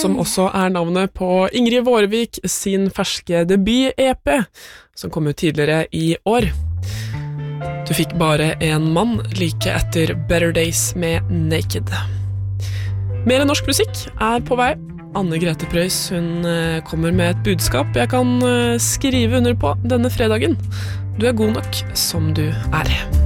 som også navnet på Ingrid Vårvik sin ferske debut-EP, som kom ut tidligere i år. Du fikk bare en mann like etter Better Days med Naked. Mer norsk musikk på vei. Anne Grete Preus, hun kommer med et budskap jeg kan skrive under på denne fredagen. Du god nok som du